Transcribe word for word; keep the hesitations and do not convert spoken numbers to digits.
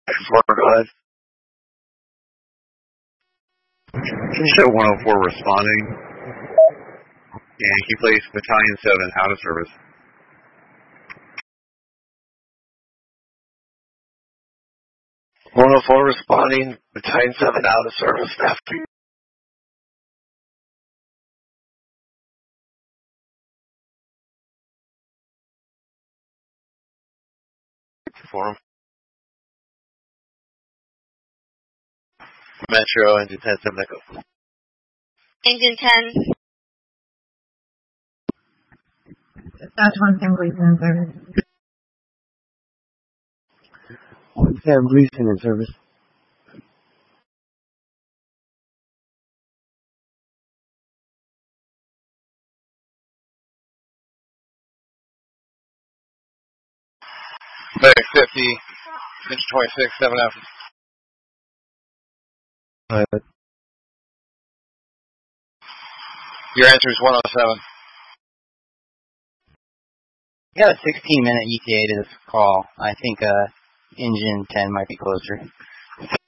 four, go ahead. Can you show one oh four responding? Yankee Place, Battalion seven, out of service. one oh four responding, Battalion seven, out of service, after you. Form. Metro, engine ten, seven, Echo. Engine ten. That's one Sam Gleason in service. One Sam Gleason in service. Medic fifty, Engine twenty-six, seven F. Pilot. Your answer is one oh seven. We got a sixteen minute E T A to this call. I think uh, engine ten might be closer.